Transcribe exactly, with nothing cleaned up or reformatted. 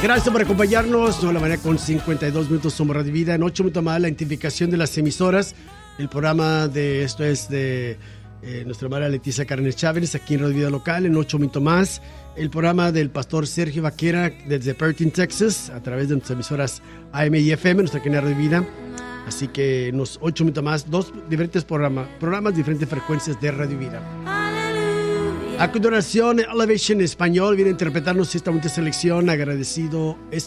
Gracias por acompañarnos. De la manera con cincuenta y dos minutos somos Radio Vida. En ocho minutos más la identificación de las emisoras. El programa de esto es de eh, nuestra hermana Leticia Carnes Chávez aquí en Radio Vida Local. En ocho minutos más el programa del pastor Sergio Vaquera desde Perkin, Texas, a través de nuestras emisoras A M y F M, nuestra cadena Radio Vida. Así que en unos ocho minutos más, dos diferentes programas, programas, diferentes frecuencias de Radio Vida. A continuación, Elevation Español viene a interpretarnos esta bonita selección. Agradecido.